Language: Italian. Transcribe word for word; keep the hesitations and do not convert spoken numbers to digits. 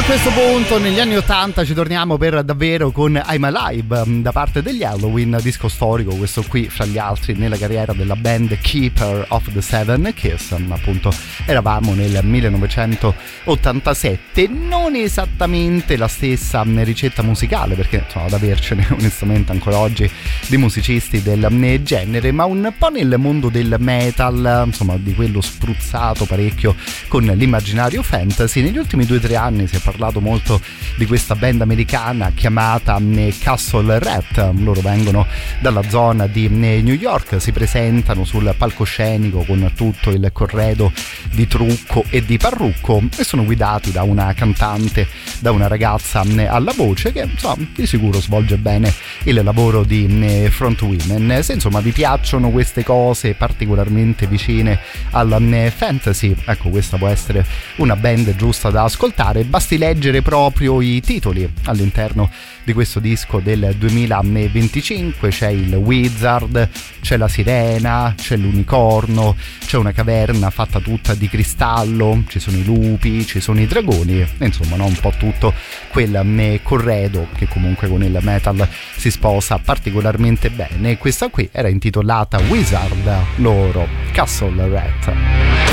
A questo punto negli anni ottanta ci torniamo per davvero con I'm Alive da parte degli Halloween, disco storico questo qui fra gli altri nella carriera della band Keeper of the Seven Keys. Appunto eravamo nel millenovecentottantasette, non esattamente la stessa ricetta musicale, perché insomma ad avercene onestamente ancora oggi di musicisti del genere, ma un po' nel mondo del metal, insomma di quello spruzzato parecchio con l'immaginario fantasy. Negli ultimi due o tre anni si è parlato molto di questa band americana chiamata Castle Rat. Loro vengono dalla zona di New York, si presentano sul palcoscenico con tutto il corredo di trucco e di parrucco e sono guidati da una cantante, da una ragazza alla voce che insomma di sicuro svolge bene il lavoro di front women. Se insomma vi piacciono queste cose particolarmente vicine al fantasy, ecco questa può essere una band giusta da ascoltare. Basti leggere proprio i titoli all'interno di questo disco del duemilaventicinque. C'è il Wizard, c'è la sirena, c'è l'unicorno, c'è una caverna fatta tutta di cristallo, ci sono i lupi, ci sono i dragoni, insomma no? Un po' tutto quel corredo che comunque con il metal si sposa particolarmente bene. Questa qui era intitolata Wizard, loro Castle Rat.